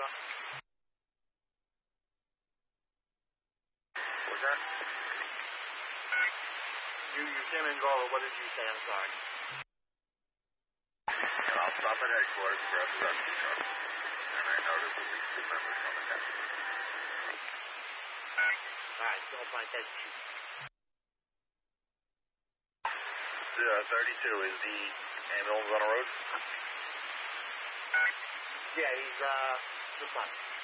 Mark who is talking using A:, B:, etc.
A: Lima.
B: What's that?
A: You came in, Gola. What did you say? I'm sorry.
B: And I'll stop at headquarters and grab the rescue truck. And I noticed at least 2 members coming down.
A: All right, don't find that shoot.
B: 32, is the ambulance on the road?
A: Yeah, he's just left.